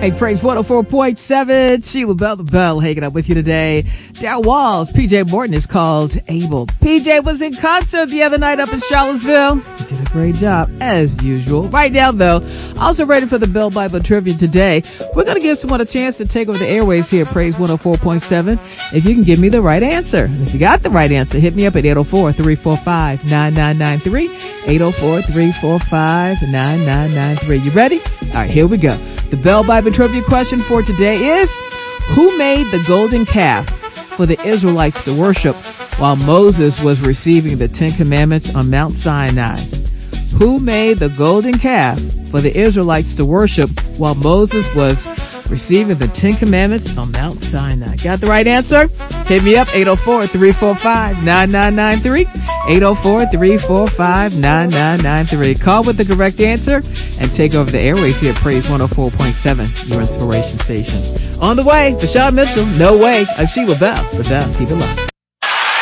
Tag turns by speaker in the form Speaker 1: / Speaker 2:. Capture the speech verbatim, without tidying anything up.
Speaker 1: Hey, Praise one oh four point seven. Sheila Bell, the Bell, hanging out with you today. Darryl Walls, P J Morton is called Able. P J was in concert the other night up in Charlottesville. He did a great job, as usual. Right now, though, also ready for the Bell Bible Trivia today. We're going to give someone a chance to take over the airwaves here at Praise one oh four point seven. If you can give me the right answer. And if you got the right answer, hit me up at eight oh four, three four five, nine nine nine three. eight oh four, three four five, nine nine nine three. You ready? All right, here we go. The Bell Bible Trivia question for today is, who made the golden calf for the Israelites to worship while Moses was receiving the Ten Commandments on Mount Sinai? Who made the golden calf for the Israelites to worship while Moses was receiving the Ten Commandments on Mount Sinai? Got the right answer? Hit me up, eight oh four, three four five, nine nine nine three. eight oh four, three four five, nine nine nine three. Call with the correct answer and take over the airways here at Praise one oh four point seven, your inspiration station. On the way, Vashawn Mitchell, No Way. I'm Sheila Bell. The Bell, keep it locked.